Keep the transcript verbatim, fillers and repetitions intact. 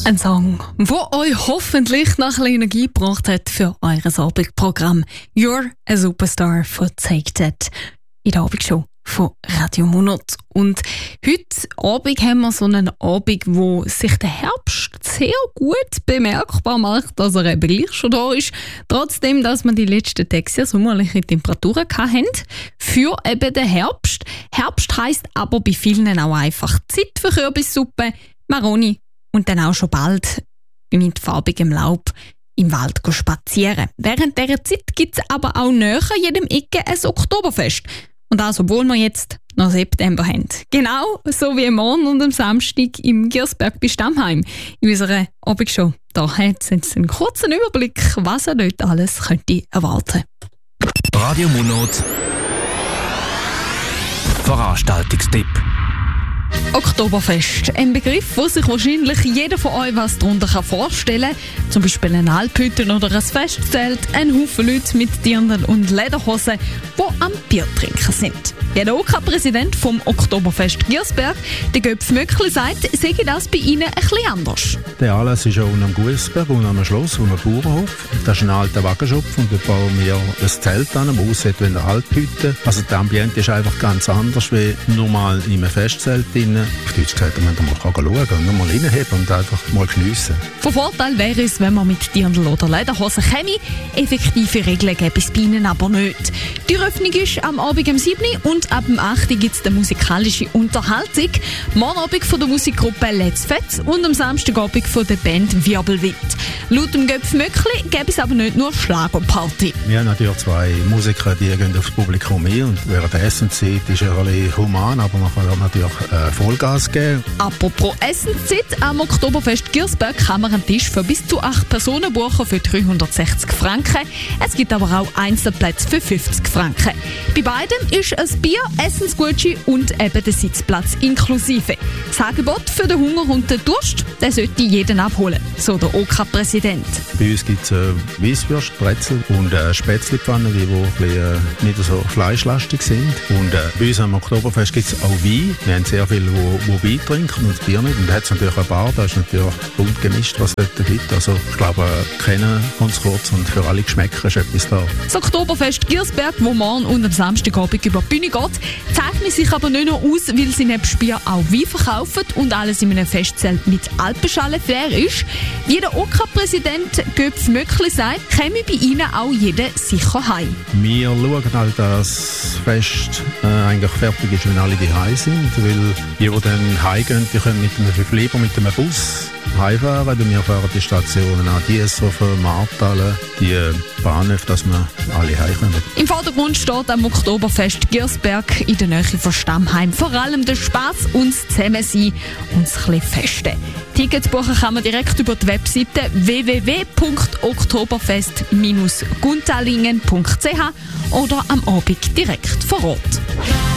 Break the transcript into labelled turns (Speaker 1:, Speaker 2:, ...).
Speaker 1: Ein Song, der euch hoffentlich nach Energie gebracht hat für eures Abendprogramm. You're a Superstar von Take That in der Abendshow von Radio Monat. Und heute Abend haben wir so einen Abend, wo sich der Herbst sehr gut bemerkbar macht, dass er eben gleich schon da ist. Trotzdem, dass wir die letzten Tage sehr sommerliche Temperaturen hatten für eben den Herbst. Herbst heisst aber bei vielen auch einfach Zeit für Kürbissuppe, Maroni und dann auch schon bald mit farbigem Laub im Wald spazieren. Während dieser Zeit gibt es aber auch näher jedem Ecke ein Oktoberfest. Und das, obwohl wir jetzt noch September haben. Genau so wie morgen und am Samstag im Giersberg bei Stammheim. In unserer Abendshow. Da hat es jetzt einen kurzen Überblick, was er dort alles könnte erwarten.
Speaker 2: Radio Monat Veranstaltungstipp.
Speaker 1: Oktoberfest. Ein Begriff, wo sich wahrscheinlich jeder von euch was darunter vorstellen kann. Zum Beispiel eine Alphütte oder ein Festzelt, ein Haufen Leute mit Dirndl und Lederhosen, die am Bier trinken sind. Ja, der O K-Präsident vom Oktoberfest Giersberg, der Göpf Möckli, sagt, sei das bei Ihnen ein bisschen anders.
Speaker 3: Der Anlass ist ja unten am Giersberg, unten am Schloss, unten am Bauernhof. Das ist ein alter Waggonschopf und da bauen wir ein Zelt an, das aussieht wie eine Alphütte. Also das Ambiente ist einfach ganz anders wie normal in einem Festzelt drin. Auf Deutsch gesagt, da müssen wir mal schauen und nur mal reinheben und einfach mal geniessen.
Speaker 1: Von Vorteil wäre es, wenn man mit Dirndl oder Lederhosen käme. Effektive Regeln gäbe es bei Ihnen aber nicht. Die Eröffnung ist am Abend um sieben Uhr und ab dem acht Uhr gibt es eine musikalische Unterhaltung. Morgen Abend von der Musikgruppe Let's Fetz und am Samstagabend von der Band Wirbelwind. Laut dem Göpf Möckli gäbe es aber nicht nur Schlagerparty.
Speaker 3: Wir haben natürlich zwei Musiker, die gehen aufs Publikum ein und während der Essenszeit ist er ein bisschen human, aber man kann natürlich äh, Vollgas geben.
Speaker 1: Apropos Essenszeit, am Oktoberfest Giersberg kann man einen Tisch für bis zu acht Personen buchen für dreihundertsechzig Franken. Es gibt aber auch Einzelplätze für fünfzig Franken. Bei beidem ist ein Bier, Essensgutschein und eben der Sitzplatz inklusive. Das Angebot für den Hunger und den Durst, der sollte jeden abholen, so der O K-Präsident.
Speaker 3: Bei uns gibt es äh, Weisswürst, Brezel und äh, Spätzlepfannen, die wo ein bisschen, äh, nicht so fleischlastig sind. Und äh, bei uns am Oktoberfest gibt es auch Wein. Wir haben sehr viele, die Wein trinken und das Bier nicht. Und da hat es natürlich eine Bar, da ist natürlich bunt gemischt, was es dort gibt. Also ich glaube, äh, kennen uns kurz und für alle Geschmäcker ist etwas da.
Speaker 1: Das Oktoberfest Giersberg, wo morgen und am Samstagabend über die Bühne geht, zeichnet sich aber nicht nur aus, weil sie nebst Bier auch Wein verkaufen und alles in einem Festzelt mit Alpenschale-Flair ist. Wie der O K-Präsident Göpf Möckli sagt, käme bei ihnen auch jeder sicher heim.
Speaker 3: Wir schauen halt, dass das Fest äh, eigentlich fertig ist, wenn alle die heim sind, weil die, die dann heimgehen, die können mit einem, lieber mit einem Bus heimfahren, weil wir fahren die Stationen an, die Dieshofen, Martalen, die Bahnhöfe, dass wir alle heimkommen.
Speaker 1: Im Vordergrund steht am Oktoberfest Giersberg in der Nähe von Stammheim vor allem der Spass und das Zusammensein und das bisschen Festen. Tickets buchen kann man direkt über die Webseite w w w punkt oktoberfest Bindestrich guntalingen punkt c h oder am Abend direkt vor Ort.